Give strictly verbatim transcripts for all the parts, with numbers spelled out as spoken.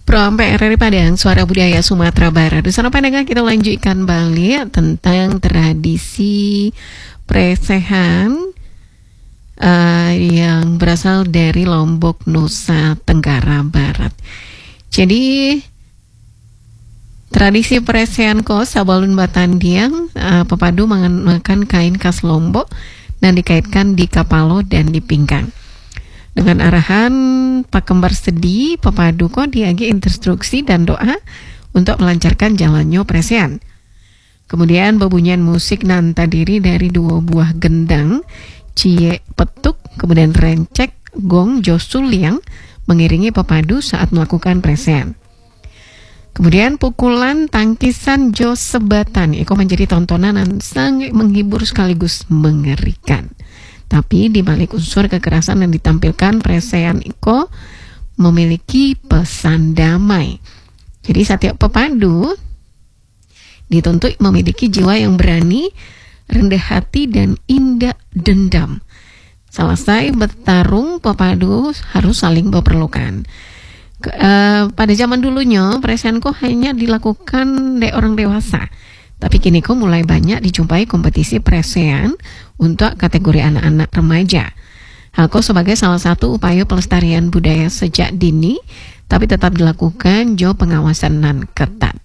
From P R R I Padang, Suara Budaya Sumatera Barat. Di sana pandangan kita lanjutkan balik tentang tradisi presehan uh, yang berasal dari Lombok, Nusa Tenggara Barat. Jadi tradisi presehan ko sabalun batandiang uh, pepadu mengenakan kain khas Lombok dan dikaitkan di kapalo dan di pinggang. Dengan arahan Pak Kembar Sedi, pepadu ko diagi instruksi dan doa untuk melancarkan jalannya presehan. Kemudian bebunyian musik nan terdiri dari dua buah gendang, cie petuk, kemudian rencek, gong, josul yang mengiringi pepadu saat melakukan presehan. Kemudian pukulan, tangkisan, jos sebatan, itu menjadi tontonan yang sangat menghibur sekaligus mengerikan. Tapi di balik unsur kekerasan yang ditampilkan, presehan Iko memiliki pesan damai. Jadi setiap pepadu dituntut memiliki jiwa yang berani, rendah hati, dan indah dendam. Selesai bertarung, pepadu harus saling berpelukan. Ke, uh, pada zaman dulunya, presehan ko hanya dilakukan oleh orang dewasa. Tapi kini kok mulai banyak dijumpai kompetisi presehan untuk kategori anak-anak remaja. Hal kok sebagai salah satu upaya pelestarian budaya sejak dini, tapi tetap dilakukan jo pengawasan nan ketat.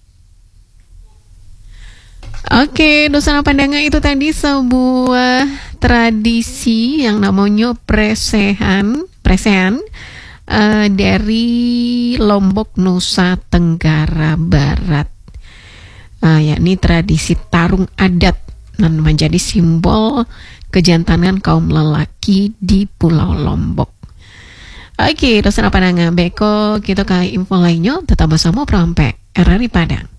Oke, dosa pandangan itu tadi sebuah tradisi yang namanya presehan, presehan uh, dari Lombok, Nusa Tenggara Barat. Uh, yakni tradisi tarung adat dan menjadi simbol kejantanan kaum lelaki di Pulau Lombok. Oke, dosen apa nanga beko kita ke info lainnya tetap bersama P R R I Padang.